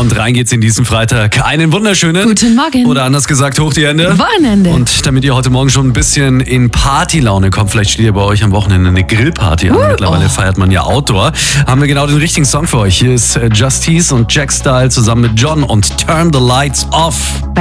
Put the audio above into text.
Und rein geht's in diesen Freitag. Einen wunderschönen. Guten Morgen. Oder anders gesagt, hoch die Hände. Wochenende. Und damit ihr heute Morgen schon ein bisschen in Partylaune kommt, vielleicht steht ihr bei euch am Wochenende eine Grillparty an. Mittlerweile feiert man ja Outdoor. Haben wir genau den richtigen Song für euch. Hier ist Justice und Jack Style zusammen mit John und Turn the Lights Off. Bei